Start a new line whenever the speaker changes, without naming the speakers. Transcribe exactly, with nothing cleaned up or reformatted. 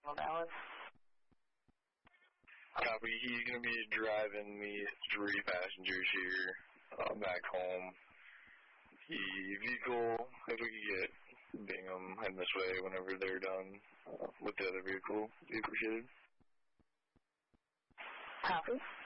Dallas.
Copy. He's going to be driving the three passengers here uh, back home. The vehicle, if we could get Bingham heading this way whenever they're done uh, with the other vehicle, be appreciated.
Copy.